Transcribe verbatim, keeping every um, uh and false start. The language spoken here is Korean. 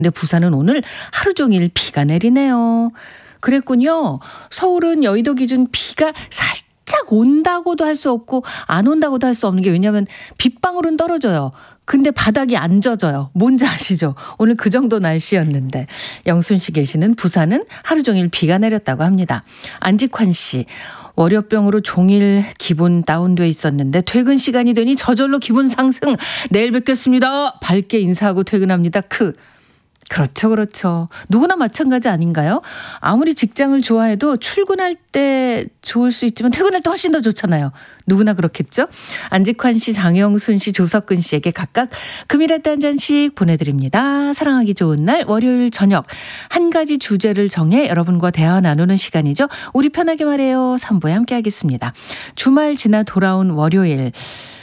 근데 부산은 오늘 하루 종일 비가 내리네요. 그랬군요. 서울은 여의도 기준 비가 살짝 온다고도 할 수 없고 안 온다고도 할 수 없는 게 왜냐하면 빗방울은 떨어져요. 근데 바닥이 안 젖어요. 뭔지 아시죠? 오늘 그 정도 날씨였는데 영순 씨 계시는 부산은 하루 종일 비가 내렸다고 합니다. 안직환 씨. 월요병으로 종일 기분 다운돼 있었는데 퇴근 시간이 되니 저절로 기분 상승. 내일 뵙겠습니다. 밝게 인사하고 퇴근합니다. 크. 그렇죠, 그렇죠. 누구나 마찬가지 아닌가요? 아무리 직장을 좋아해도 출근할 때 좋을 수 있지만 퇴근할 때 훨씬 더 좋잖아요. 누구나 그렇겠죠? 안직환 씨, 장영순 씨, 조석근 씨에게 각각 금일에따 한 잔씩 보내드립니다. 사랑하기 좋은 날 월요일 저녁 한 가지 주제를 정해 여러분과 대화 나누는 시간이죠. 우리 편하게 말해요. 삼 부에 함께 하겠습니다. 주말 지나 돌아온 월요일.